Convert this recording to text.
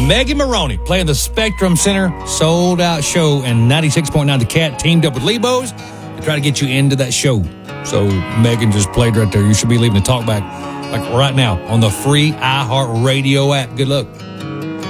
Megan Maroney playing the Spectrum Center sold-out show, and 96.9 The Cat teamed up with Lebos to try to get you into that show. So Megan just played right there. You should be leaving the talk back like right now on the free iHeartRadio app. Good luck.